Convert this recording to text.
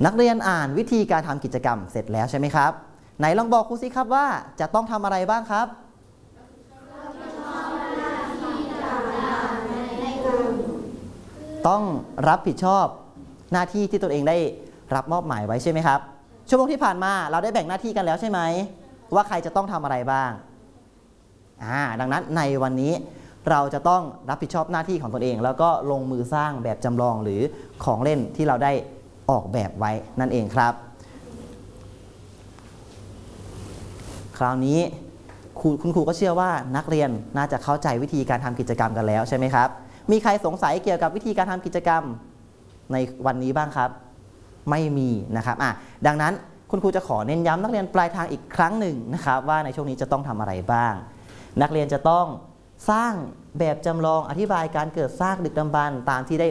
นักเรียนอ่านวิธีการทำกิจกรรมเสร็จแล้วใช่ไหมครับไหนลองบอกครูสิครับว่าจะต้องทำอะไรบ้างครับต้องรับผิดชอบหน้าที่ที่ตนเองได้รับมอบหมายไว้ใช่ไหมครับชั่วโมงที่ผ่านมาเราได้แบ่งหน้าที่กันแล้วใช่ไหมว่าใครจะต้องทำอะไรบ้างดังนั้นในวันนี้เราจะต้องรับผิดชอบหน้าที่ของตนเองแล้วก็ลงมือสร้างแบบจำลองหรือของเล่นที่เราได้ออกแบบไว้นั่นเองครับคราวนี้คุณครูก็เชื่อว่านักเรียนน่าจะเข้าใจวิธีการทำกิจกรรมกันแล้วใช่ไหมครับมีใครสงสัยเกี่ยวกับวิธีการทำกิจกรรมในวันนี้บ้างครับไม่มีนะครับดังนั้นคุณครูจะขอเน้นย้ำนักเรียนปลายทางอีกครั้งหนึ่งนะครับว่าในช่วงนี้จะต้องทำอะไรบ้างนักเรียนจะต้องสร้างแบบจำลองอธิบายการเกิดซากดึกดำบรรพ์ตามที่ได้